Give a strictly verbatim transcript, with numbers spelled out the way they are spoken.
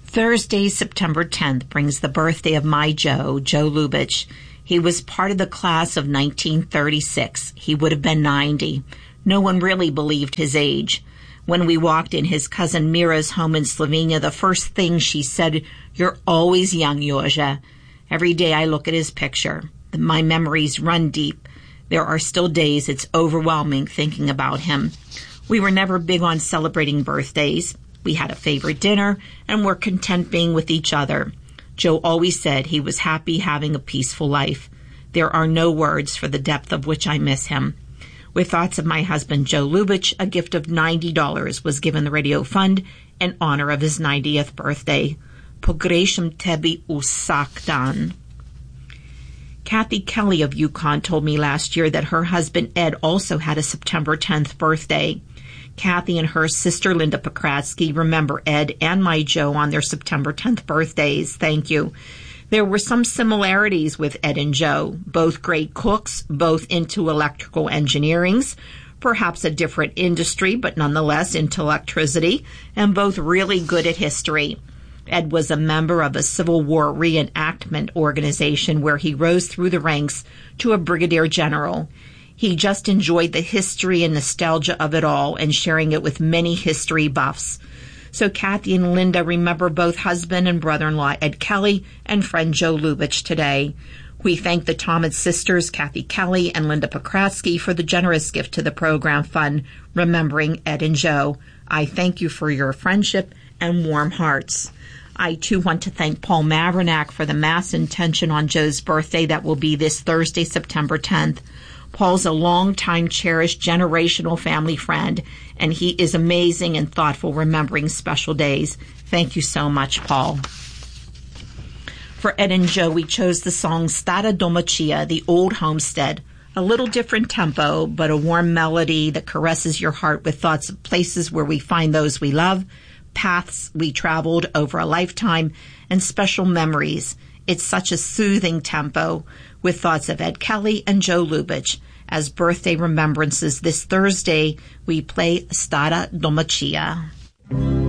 Thursday, September tenth, brings the birthday of my Joe, Joe Lubich. He was part of the class of nineteen thirty-six. He would have been ninety. No one really believed his age. When we walked in his cousin Mira's home in Slovenia, the first thing she said, "You're always young, Joža." Every day I look at his picture. My memories run deep. There are still days it's overwhelming thinking about him. We were never big on celebrating birthdays. We had a favorite dinner and were content being with each other. Joe always said he was happy having a peaceful life. There are no words for the depth of which I miss him. With thoughts of my husband, Joe Lubich, a gift of ninety dollars was given the Radio Fund in honor of his ninetieth birthday. Pogrešam tebi vsak dan. Kathy Kelly of Yukon told me last year that her husband Ed also had a September tenth birthday. Kathy and her sister Linda Pokratsky remember Ed and my Joe on their September tenth birthdays. Thank you. There were some similarities with Ed and Joe, both great cooks, both into electrical engineerings, perhaps a different industry, but nonetheless into electricity, and both really good at history. Ed was a member of a Civil War reenactment organization where he rose through the ranks to a brigadier general. He just enjoyed the history and nostalgia of it all and sharing it with many history buffs. So Kathy and Linda remember both husband and brother-in-law Ed Kelly and friend Joe Lubich today. We thank the Talmadge sisters, Kathy Kelly and Linda Pokratsky, for the generous gift to the program fund, remembering Ed and Joe. I thank you for your friendship and warm hearts. I, too, want to thank Paul Mavernack for the Mass intention on Joe's birthday that will be this Thursday, September tenth. Paul's a long-time cherished generational family friend, and he is amazing and thoughtful remembering special days. Thank you so much, Paul. For Ed and Joe, we chose the song Stara Domačija, the Old Homestead. A little different tempo, but a warm melody that caresses your heart with thoughts of places where we find those we love, paths we traveled over a lifetime, and special memories. It's such a soothing tempo with thoughts of Ed Kelly and Joe Lubich. As birthday remembrances this Thursday, we play Stara Domačija.